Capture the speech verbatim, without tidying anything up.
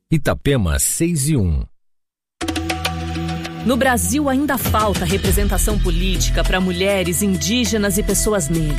Itapema seis e um. No Brasil ainda falta representação política para mulheres, indígenas e pessoas negras.